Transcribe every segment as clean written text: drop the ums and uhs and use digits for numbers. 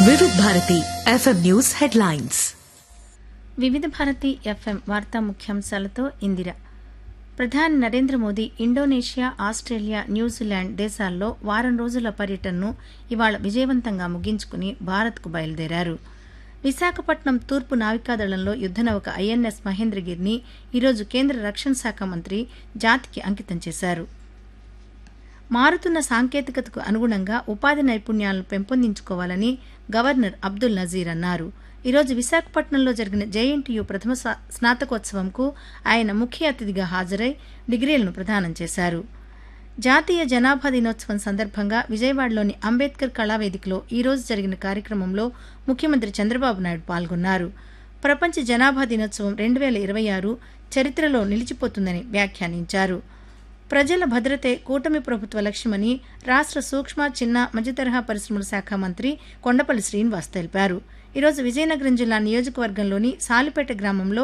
వివిధ Bharati FM news headlines. వివిధ Bharati FM వార్తా ముఖ్యాంశాలతో ఇందిర. ప్రధాని Narendra Modi Indonesia, Australia, New Zealand దేశాల్లో వారం రోజుల పర్యటనను ఇవాళ విజయవంతంగా ముగించుకుని భారత్కు బయలుదేరారు. విశాఖపట్నం తూర్పు నావికాదళంలో యుద్దనౌక ఐఎన్ఎస్ మహేంద్రగిరిని ఈరోజు కేంద్ర రక్షణ శాఖ మంత్రి జాతికి అంకితం చేశారు. మారుతున్న సాంకేతికతకు అనుగుణంగా ఉపాధి నైపుణ్యాలను పెంపొందించుకోవాలని గవర్నర్ అబ్దుల్ నజీర్ అన్నారు. ఈరోజు విశాఖపట్నంలో జరిగిన జేఎన్టీయూ ప్రథమ స్నాతకోత్సవంకు ఆయన ముఖ్య అతిథిగా హాజరై డిగ్రీలను ప్రదానం చేశారు. జాతీయ జనాభా దినోత్సవం సందర్భంగా విజయవాడలోని అంబేద్కర్ కళావేదికలో ఈరోజు జరిగిన కార్యక్రమంలో ముఖ్యమంత్రి చంద్రబాబు నాయుడు పాల్గొన్నారు. ప్రపంచ జనాభా దినోత్సవం 2026 చరిత్రలో నిలిచిపోతుందని వ్యాఖ్యానించారు. ప్రజల భద్రతే కూటమి ప్రభుత్వ లక్ష్యమని రాష్ట్ర సూక్ష్మ, చిన్న, మధ్యతరహా పరిశ్రమల శాఖ మంత్రి కొండపల్లి శ్రీనివాస్ తెలిపారు. ఈరోజు విజయనగరం జిల్లా నియోజకవర్గంలోని సాలిపేట గ్రామంలో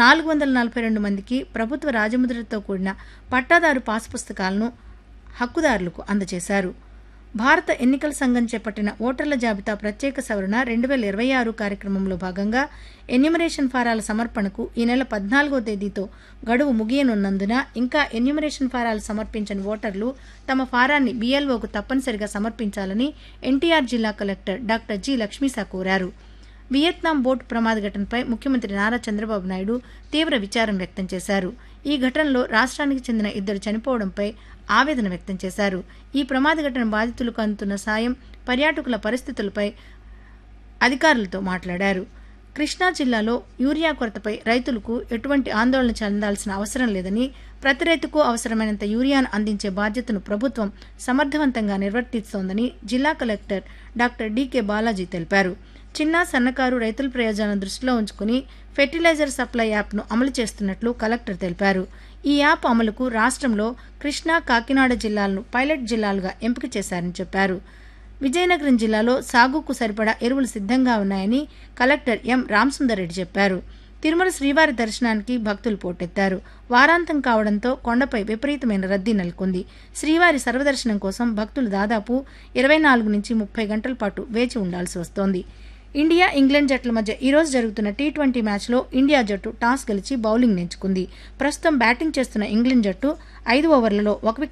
442 మందికి ప్రభుత్వ రాజముద్రతో కూడిన పట్టాదారు పాసు పుస్తకాలను హక్కుదారులకు అందజేశారు. భారత ఎన్నికల సంఘం చేపట్టిన ఓటర్ల జాబితా ప్రత్యేక సవరణ 2026 కార్యక్రమంలో భాగంగా ఎన్యూమరేషన్ ఫారాల సమర్పణకు ఈ నెల 14వ తేదీతో గడువు ముగియనున్నందున ఇంకా ఎన్యూమరేషన్ ఫారాలు సమర్పించని ఓటర్లు తమ ఫారాన్ని బీఎల్ఓకు తప్పనిసరిగా సమర్పించాలని ఎన్టీఆర్ జిల్లా కలెక్టర్ డాక్టర్ జి లక్ష్మీసా కోరారు. వియత్నాం బోటు ప్రమాద ఘటనపై ముఖ్యమంత్రి నారా చంద్రబాబు నాయుడు తీవ్ర విచారం వ్యక్తం చేశారు. ఈ ఘటనలో రాష్ట్రానికి చెందిన 2 చనిపోవడంపై ఆవేదన వ్యక్తం చేశారు. ఈ ప్రమాద ఘటన బాధితులకు అందుతున్న సాయం, పర్యాటకుల పరిస్థితులపై అధికారులతో మాట్లాడారు. కృష్ణా జిల్లాలో యూరియా కొరతపై రైతులకు ఎటువంటి ఆందోళన చెందాల్సిన అవసరం లేదని, ప్రతి రైతుకు అవసరమైనంత యూరియాను అందించే బాధ్యతను ప్రభుత్వం సమర్థవంతంగా నిర్వర్తిస్తోందని జిల్లా కలెక్టర్ డాక్టర్ డికే బాలాజీ తెలిపారు. చిన్న, సన్నకారు రైతుల ప్రయోజనాలను దృష్టిలో ఉంచుకుని ఫెర్టిలైజర్ సప్లై యాప్ను అమలు చేస్తున్నట్లు కలెక్టర్ తెలిపారు. ఈ యాప్ అమలుకు రాష్ట్రంలో కృష్ణా, కాకినాడ జిల్లాలను పైలట్ జిల్లాలుగా ఎంపిక చేశారని చెప్పారు. విజయనగరం జిల్లాలో సాగుకు సరిపడా ఎరువులు సిద్ధంగా ఉన్నాయని కలెక్టర్ ఎం రామసుందర్ రెడ్డి చెప్పారు. తిరుమల శ్రీవారి దర్శనానికి భక్తులు పోటెత్తారు. వారాంతం కావడంతో కొండపై విపరీతమైన రద్దీ నెలకొంది. శ్రీవారి సర్వదర్శనం కోసం భక్తులు దాదాపు 24 నుంచి 30 గంటల పాటు వేచి ఉండాల్సి వస్తోంది. ఇండియా, ఇంగ్లాండ్ జట్ల మధ్య ఈరోజు జరుగుతున్న టీ20 మ్యాచ్లో ఇండియా జట్టు టాస్ గెలిచి బౌలింగ్ ఎంచుకుంది. ప్రస్తుతం బ్యాటింగ్ చేస్తున్న ఇంగ్లాండ్ జట్టు 5 ఓవర్లలో 1